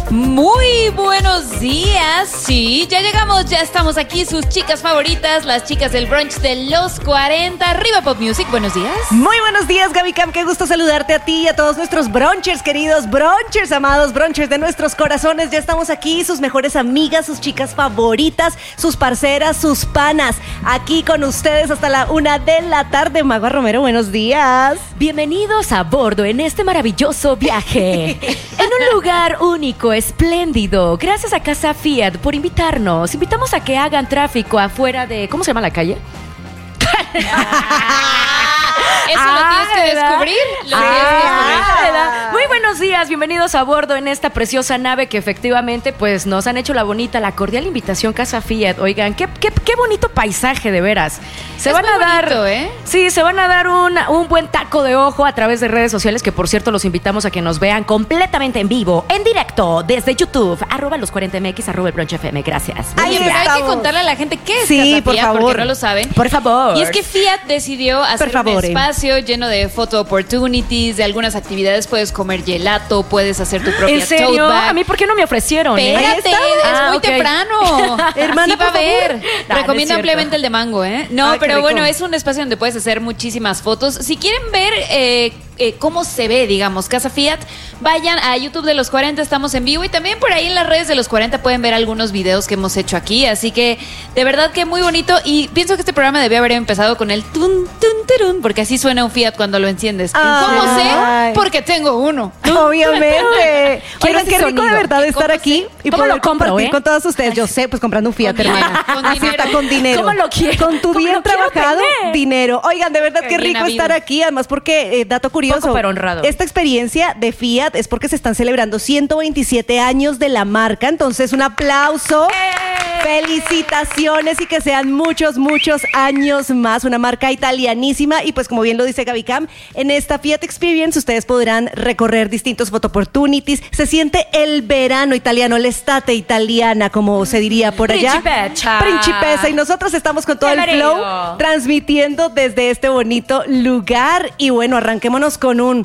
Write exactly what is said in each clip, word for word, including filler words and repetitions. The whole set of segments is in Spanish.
Muy buenos días, sí, ya llegamos, ya estamos aquí, sus chicas favoritas, las chicas del brunch de los cuarenta, arriba Pop Music, buenos días. Muy buenos días, Gaby Cam, qué gusto saludarte a ti y a todos nuestros brunchers, queridos brunchers, amados brunchers de nuestros corazones. Ya estamos aquí, sus mejores amigas, sus chicas favoritas, sus parceras, sus panas, aquí con ustedes hasta la una de la tarde. Magua Romero, buenos días. Bienvenidos a bordo en este maravilloso viaje, en un lugar único, espléndido. Gracias a Casa Fiat por invitarnos. Invitamos a que hagan tráfico afuera de... ¿Cómo se llama la calle? Eso Ah, lo tienes que ¿verdad? descubrir. Lo Ah, tienes que descubrir. ¿verdad? Muy buenos días, bienvenidos a bordo en esta preciosa nave que efectivamente pues nos han hecho la bonita, la cordial invitación Casa Fiat. Oigan, qué, qué, qué bonito paisaje, de veras. Se Es van muy a dar, bonito, ¿eh? Sí, se van a dar un, un buen taco de ojo a través de redes sociales, que por cierto los invitamos a que nos vean completamente en vivo, en directo, desde YouTube, arroba los cuarenta M X, arroba el brunch F M. Gracias. Ahí Oye, pero hay que estamos. contarle a la gente qué es Sí, Casa por Fiat, favor. porque no lo saben. Por favor. Y es que Fiat decidió hacer Por favor, un espacio lleno de photo opportunities, de algunas actividades. Puedes comer gelato, puedes hacer tu propia ¿En serio? tote bag. ¿A mí por qué no me ofrecieron? eh? Espérate, Ahí es está. Ah, muy ok. temprano. Hermana, sí va a por favor. haber. Ah, no es Recomiendo cierto. ampliamente el de mango, ¿eh? No, Ah, qué pero rico. bueno, es un espacio donde puedes hacer muchísimas fotos. Si quieren ver eh, eh, cómo se ve, digamos, Casa Fiat, vayan a YouTube de los cuarenta, estamos en vivo, y también por ahí en las redes de los cuarenta pueden ver algunos videos que hemos hecho aquí. Así que de verdad que muy bonito, y pienso que este programa debió haber empezado con el tun, tun, turun, porque así suena un Fiat cuando lo enciendes. Ay. ¿Cómo sé? Porque tengo uno. Obviamente. Quiero Oigan, ese qué rico de sonido. verdad estar ¿Cómo aquí y ¿Cómo poder lo compro, compartir eh? con todas ustedes. Yo sé, pues comprando un Fiat, Con hermana. con Así dinero. está, con dinero. ¿Cómo lo quiero? Con tu ¿Cómo bien lo quiero trabajado tener? dinero. Oigan, de verdad, qué Bien rico habido. estar aquí. Además, porque, eh, dato curioso. Poco, pero honrado. Esta experiencia de Fiat es porque se están celebrando ciento veintisiete años de la marca. Entonces, un aplauso. Felicitaciones y que sean muchos, muchos años más. Una marca italianísima. Y pues, como bien lo dice Gaby Cam, en esta Fiat Experience ustedes podrán recorrer distintos photo opportunities. Se siente el verano italiano, la estate italiana, como se diría por allá. Principessa. Principessa. Y nosotros estamos con todo el Bienvenido. flow transmitiendo desde este bonito lugar. Y bueno, arranquémonos con un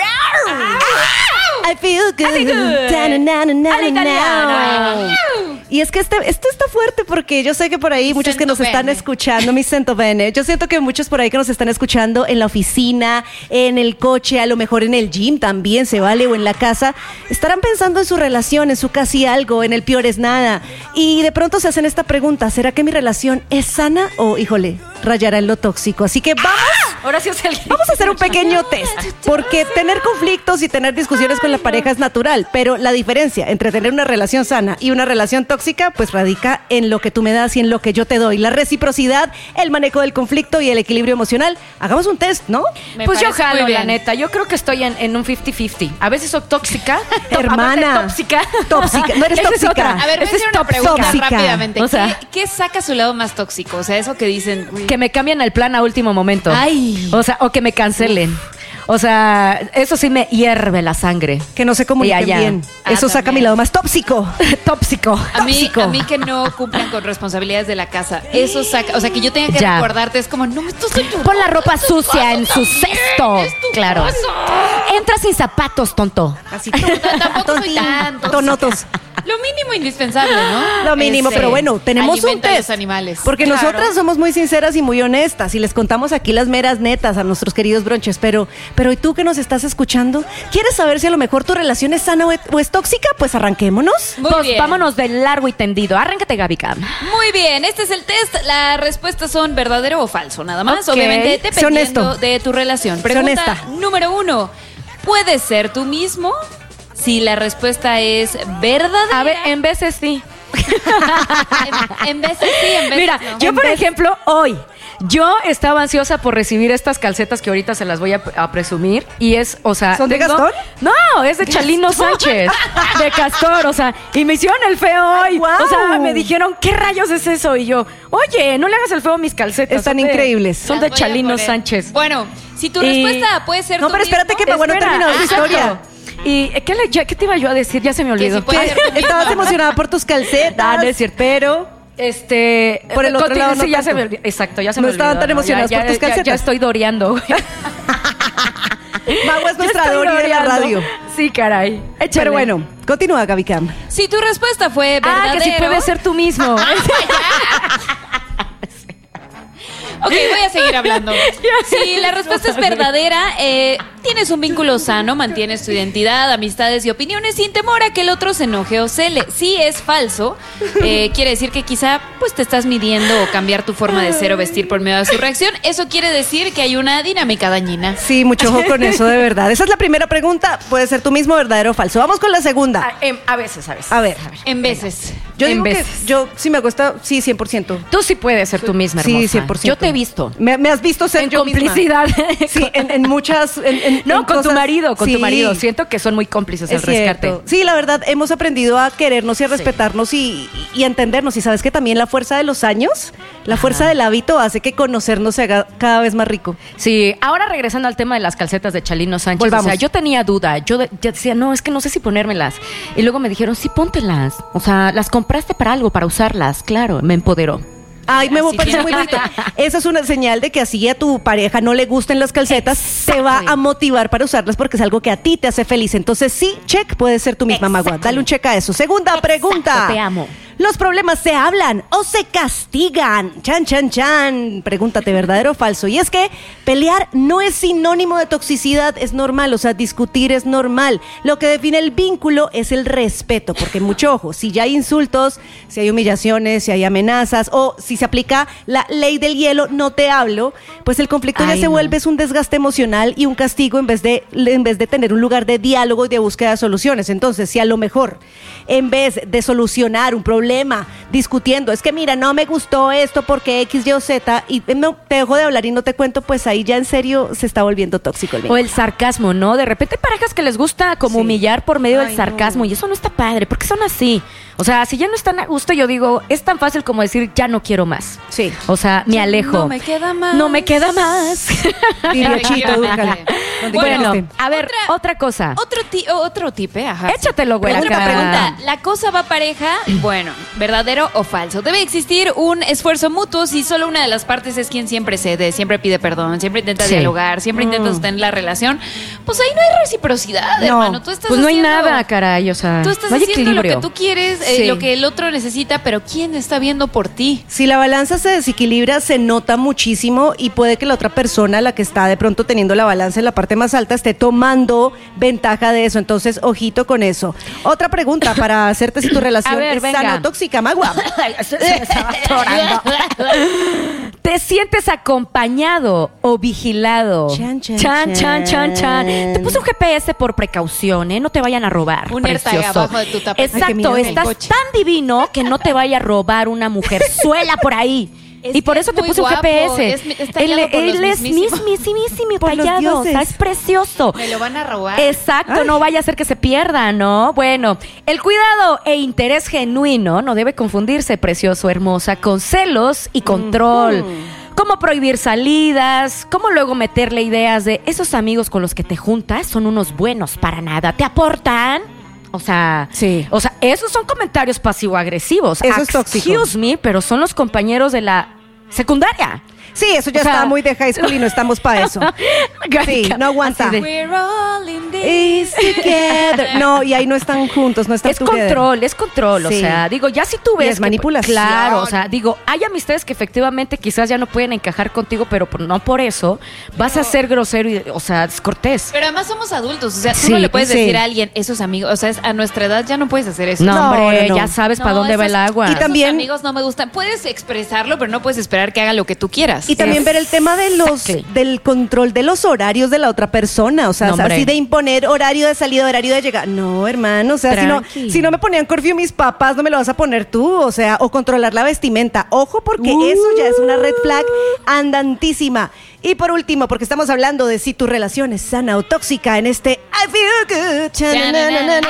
I feel good. I feel good. Na, na, na, na, A la italiana. na. Y es que este, esto está fuerte porque yo sé que por ahí muchos que nos Sento están bene. escuchando, mi sento bene, yo siento que muchos por ahí que nos están escuchando en la oficina, en el coche, a lo mejor en el gym también se vale, o en la casa, estarán pensando en su relación, en su casi algo, en el peor es nada. Y de pronto se hacen esta pregunta, ¿será que mi relación es sana o, híjole, rayará en lo tóxico? Así que vamos... Ahora sí es el... Vamos a hacer un pequeño test, porque tener conflictos y tener discusiones con la pareja es natural, pero la diferencia entre tener una relación sana y una relación tóxica, pues radica en lo que tú me das y en lo que yo te doy. La reciprocidad, el manejo del conflicto y el equilibrio emocional. Hagamos un test, ¿no? Me Pues yo parece muy jalo, la bien. neta. Yo creo que estoy en, en un cincuenta cincuenta. A veces soy tóxica. to- Hermana. a veces tóxica. Tóxica. No eres Esa es tóxica. otra. A ver, voy a Esa es hacer una top- pregunta tóxica. rápidamente. O sea- ¿Qué, ¿Qué saca su lado más tóxico? O sea, eso que dicen... uy, Que me cambian el plan a último momento. Ay. O sea, o que me cancelen. O sea, eso sí me hierve la sangre. Que no se comuniquen Y allá. bien. Ah, Eso saca también. mi lado más tóxico. Tóxico. A mí, Tóxico. a mí que no cumplan con responsabilidades de la casa. Eso saca, o sea, que yo tenga que Ya. recordarte, es como, no, esto es tu Pon la ropa esto es tu sucia casa en su también, cesto. es tu Claro. casa. Entra sin zapatos, tonto. Así Tampoco soy tan tóxica. Tonotos. Lo mínimo indispensable, ¿no? Lo mínimo, Este, pero bueno, tenemos un alimenta a test. los animales. Porque Claro. nosotras somos muy sinceras y muy honestas y les contamos aquí las meras netas a nuestros queridos bronches. Pero, pero ¿y tú que nos estás escuchando? ¿Quieres saber si a lo mejor tu relación es sana o es, o es tóxica? Pues arranquémonos. Muy Pues bien. vámonos de largo y tendido. Arráncate, Gaby Cam. Muy bien, este es el test. Las respuestas son verdadero o falso, nada más. Ok. Obviamente, Sé dependiendo honesto. de tu relación. Sé Pregunta honesta. número uno. ¿Puedes ser tú mismo? Si la respuesta es verdadera. A ver, en veces sí. en, en veces sí, en veces Mira, no. yo En por veces- ejemplo, hoy, yo estaba ansiosa por recibir estas calcetas que ahorita se las voy a, a presumir. Y es, o sea... ¿Son de tengo- Gastón? No, es de Chalino Sánchez. De Castor, o sea, y me hicieron el feo hoy. ¡Guau! O sea, me dijeron, ¿qué rayos es eso? Y yo, oye, no le hagas el feo a mis calcetas. Están son de- increíbles. Son Las de voy a Chalino poner. Sánchez. Bueno, si tu Y- respuesta puede ser No, tú pero espérate mismo, que Magua no Espera, terminó su exacto. historia. ¿Y qué, le, ya- qué te iba yo a decir? Ya se me Que olvidó. si puede ser tú mismo. Estabas emocionada por tus calcetas. Ah, no es cierto. Pero Este. Por el otro conti- lado no sí, ya tanto. se me olvidó. Exacto, ya se No me olvidó. estaban tan emocionadas Ya- por tus ya- ya- calcetas. Ya estoy doreando, güey. Magua es Yo nuestra estoy Dory de la gloriando. radio. Sí, caray. Échale. Pero bueno, continúa, Gaby Cam. Si tu respuesta fue verdadero... Ah, que sí puedes ser tú mismo. Ok, voy a seguir hablando. Si la respuesta es verdadera, eh, tienes un vínculo sano, mantienes tu identidad, amistades y opiniones sin temor a que el otro se enoje o cele. Si es falso, eh, quiere decir que quizá pues te estás midiendo o cambiar tu forma de ser o vestir por medio de su reacción. Eso quiere decir que hay una dinámica dañina. Sí, mucho ojo con eso, de verdad. Esa es la primera pregunta. Puede ser tú mismo, verdadero o falso. Vamos con la segunda. Ah, em, a veces, a veces. A ver, En veces. yo en digo que veces. yo sí me acuesta, sí, cien por ciento. Tú sí puedes ser tú misma, Sí, hermosa. cien por ciento. Yo te he visto. Me, me has visto ser En yo misma. complicidad. Sí, en, en muchas. en- en- No, en con tu cosas- marido, con Sí, tu marido. Siento que son muy cómplices es el rescate. cierto. Sí, la verdad, hemos aprendido a querernos y a respetarnos y, y a entendernos. Y sabes que también la fuerza de los años, la fuerza del hábito hace que conocernos se haga cada vez más rico. Sí, ahora regresando al tema de las calcetas de Chalino Sánchez, Volvamos. o sea, yo tenía duda, yo, de- yo decía, no, es que no sé si ponérmelas. Y luego me dijeron, sí, póntelas. O sea, las compraste para algo, para usarlas, claro, me empoderó. Ay, me Así parece tiene muy que bonito. ser. Esa es una señal de que así a tu pareja no le gusten las calcetas, te va a motivar para usarlas porque es algo que a ti te hace feliz. Entonces, sí, check, puedes ser tu misma Magua. Dale un check a eso. Segunda pregunta. te amo. ¿Los problemas se hablan o se castigan? Chan, chan, chan. Pregúntate, ¿verdadero o falso? Y es que pelear no es sinónimo de toxicidad, es normal. O sea, discutir es normal. Lo que define el vínculo es el respeto, porque mucho ojo, si ya hay insultos, si hay humillaciones, si hay amenazas o si se aplica la ley del hielo, no te hablo, pues el conflicto ya Ay, se no. vuelve es un desgaste emocional y un castigo en vez de en vez de tener un lugar de diálogo y de búsqueda de soluciones. Entonces, si a lo mejor en vez de solucionar un problema discutiendo, es que mira, no me gustó esto porque X, Y o Z y no, te dejo de hablar y no te cuento, pues ahí ya en serio se está volviendo tóxico el O vínculo. el sarcasmo, ¿no? De repente hay parejas que les gusta como Sí. humillar por medio Ay, del sarcasmo no. y eso no está padre, porque son así. O sea, si ya no están a gusto, yo digo, es tan fácil como decir, ya no quiero más. Sí. O sea, me alejo. No me queda más. No me queda más. Diría Chito, dúrcale. Donde Bueno, quieras. a ver, Otra- otra, cosa. Otro, ti- otro tipe, ajá. Échatelo, güey. Otra acá. pregunta. ¿La cosa va pareja? Bueno, ¿verdadero o falso? Debe existir un esfuerzo mutuo si solo una de las partes es quien siempre cede, siempre pide perdón, siempre intenta Sí. dialogar, siempre intenta Mm. sostener la relación. Pues ahí no hay reciprocidad, No. hermano. Tú estás Pues no hay haciendo- nada, caray. O sea, Tú estás no hay haciendo lo equilibrio. que tú quieres, eh, Sí. lo que el otro necesita, pero ¿quién está viendo por ti? Si la balanza se desequilibra, se nota muchísimo y puede que la otra persona, la que está de pronto teniendo la balanza en la parte más alta, esté tomando ventaja de eso. Entonces, ojito con eso. Otra pregunta para hacerte si tu relación A ver, es venga. sana o tóxica, Magua. Se me estaba atorando. ¿Te sientes acompañado o vigilado? Chan, chan, chan, chan, chan, chan. chan. Te puse un G P S por precaución, ¿eh? No te vayan a robar. Un AirTag precioso. abajo de tu tapete. Ay, qué Exacto, miedo. estás El coche. tan divino que no te vaya a robar una mujer suela por ahí. Es y por que eso es te muy puse un guapo, G P S. es- es él tallado por los él es mismísimos. mismísimo Por los tallado, o sea, dioses. es precioso. Me lo van a robar. Exacto, Ay. no vaya a ser que se pierda, ¿no? Bueno, el cuidado e interés genuino no debe confundirse, precioso, hermosa, con celos y control. Cómo prohibir salidas, cómo luego meterle ideas de esos amigos con los que te juntas son unos buenos para nada, te aportan. O sea, Sí. o sea, esos son comentarios pasivo-agresivos. Eso es tóxico. Excuse me, pero son los compañeros de la secundaria. Sí, eso ya O sea- está muy de high school y no estamos para eso. Sí, no aguanta. Así de- We're all in this. Is together. No, y ahí no están juntos, no están Es together. control, es control, Sí. o sea, digo, ya si tú Y ves es que- manipulación. claro, o sea, digo, hay amistades que efectivamente quizás ya no pueden encajar contigo, pero por- no por eso vas a ser grosero y, o sea, descortés. Pero además somos adultos, o sea, tú Sí, no le puedes sí. decir a alguien, esos amigos, o sea, es- a nuestra edad ya no puedes hacer eso. No, No, hombre, no, no. ya sabes para No, dónde va esos- el agua. Y esos también- amigos no me gustan. Puedes expresarlo, pero no puedes esperar que haga lo que tú quieras. Y también ver el tema de los Exactly. del control de los horarios de la otra persona, o sea, No, hombre. así de imponer horario de salida, horario de llegada. No, hermano, o sea, si no, Tranqui. si no me ponían curfew mis papás, no me lo vas a poner tú, o sea, o controlar la vestimenta. Ojo, porque Uh. eso ya es una red flag andantísima. Y por último, porque estamos hablando de si tu relación es sana o tóxica en este I feel good. Chananana.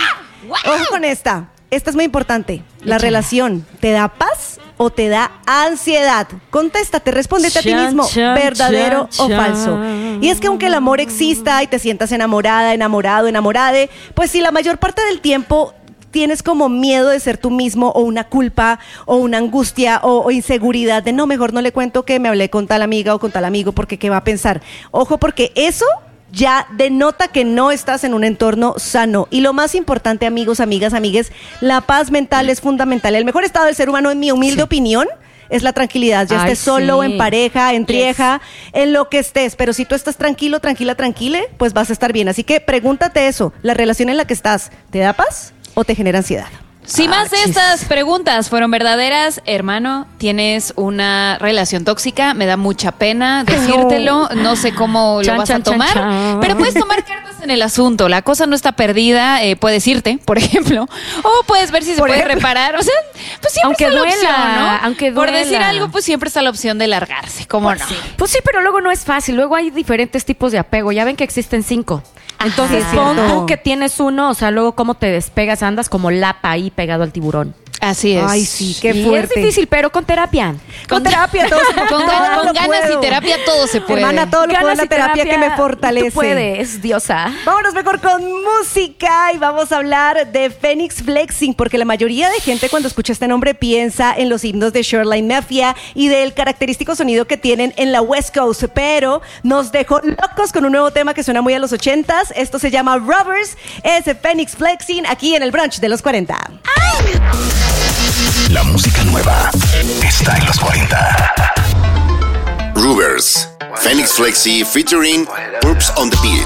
Ojo con esta. Esta es muy importante. La Échala. relación, ¿te da paz o te da ansiedad? Contéstate, respóndete a ti Chan, mismo, chan, verdadero chan, o chan. falso. Y es que aunque el amor exista y te sientas enamorada, enamorado, enamorade, pues si la mayor parte del tiempo tienes como miedo de ser tú mismo o una culpa o una angustia o, o inseguridad de no, mejor no le cuento que me hablé con tal amiga o con tal amigo porque qué va a pensar. Ojo, porque eso ya denota que no estás en un entorno sano. Y lo más importante, amigos, amigas, amigues, la paz mental es fundamental. El mejor estado del ser humano, en mi humilde sí. opinión, es la tranquilidad. Ya Ay, estés solo, sí. en pareja, en trieja, yes. en lo que estés. Pero si tú estás tranquilo, tranquila, tranquile, pues vas a estar bien. Así que pregúntate eso. ¿La relación en la que estás te da paz o te genera ansiedad? Si Ah, más de chis. estas preguntas fueron verdaderas, hermano, tienes una relación tóxica, me da mucha pena decírtelo, no sé cómo Chan, lo vas chan, a tomar, chan, chan. pero puedes tomar cartas en el asunto, la cosa no está perdida, eh, puedes irte, por ejemplo, o puedes ver si se Por puede ejemplo. reparar, o sea, pues siempre Aunque está la duela, opción, ¿no? aunque Por duela. decir algo, pues siempre está la opción de largarse, ¿cómo no? Pues sí, pero luego no es fácil. Luego hay diferentes tipos de apego. Ya ven que existen cinco. Entonces, Ajá. pon Cierto. tú que tienes uno, o sea, luego cómo te despegas, andas como lapa ahí pegado al tiburón. Así es. Ay, sí, qué Y fuerte. es difícil, pero con terapia. Con terapia todo se puede. Con, Todo gan- con lo ganas puedo. y terapia todo se puede. Hermana, todo lo puedo en la Ganas y terapia, que me fortalece. Tú puedes, diosa. Vámonos mejor con música y vamos a hablar de Phoenix Flexing, porque la mayoría de gente cuando escucha este nombre piensa en los himnos de Shoreline Mafia y del característico sonido que tienen en la West Coast, pero nos dejó locos con un nuevo tema que suena muy a los ochentas. Esto se llama Robbers, es Phoenix Flexing aquí en el brunch de los cuarenta. La música nueva está en los cuarenta. Robbers, Phoenix Flexi featuring Purps on the Beat.